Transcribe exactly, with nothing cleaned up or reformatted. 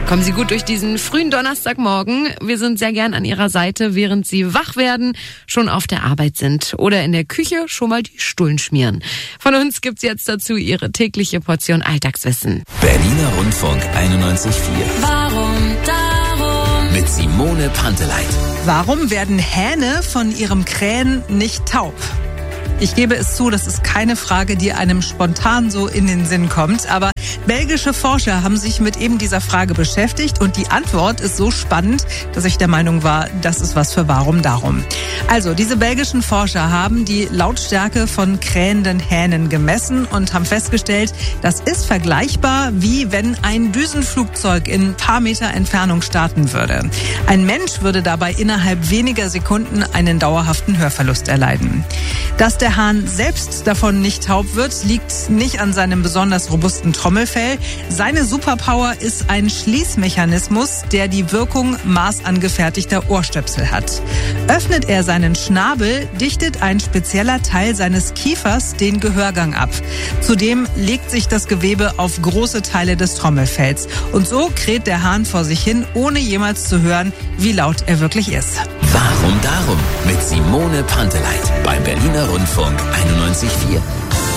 Kommen Sie gut durch diesen frühen Donnerstagmorgen. Wir sind sehr gern an Ihrer Seite, während Sie wach werden, schon auf der Arbeit sind oder in der Küche schon mal die Stullen schmieren. Von uns gibt's jetzt dazu Ihre tägliche Portion Alltagswissen. Berliner Rundfunk einundneunzig Komma vier. Warum darum? Mit Simone Panteleit. Warum werden Hähne von ihrem Krähen nicht taub? Ich gebe es zu, das ist keine Frage, die einem spontan so in den Sinn kommt. Aber belgische Forscher haben sich mit eben dieser Frage beschäftigt und die Antwort ist so spannend, dass ich der Meinung war, das ist was für Warum darum. Also, diese belgischen Forscher haben die Lautstärke von krähenden Hähnen gemessen und haben festgestellt, das ist vergleichbar, wie wenn ein Düsenflugzeug in ein paar Meter Entfernung starten würde. Ein Mensch würde dabei innerhalb weniger Sekunden einen dauerhaften Hörverlust erleiden. Dass der Hahn selbst davon nicht taub wird, liegt nicht an seinem besonders robusten Trommelfell. Seine Superpower ist ein Schließmechanismus, der die Wirkung maßangefertigter Ohrstöpsel hat. Öffnet er seinen Schnabel, dichtet ein spezieller Teil seines Kiefers den Gehörgang ab. Zudem legt sich das Gewebe auf große Teile des Trommelfells. Und so kräht der Hahn vor sich hin, ohne jemals zu hören, wie laut er wirklich ist. Warum darum? Mit Simone Panteleit beim Berliner Rundfunk einundneunzig Komma vier.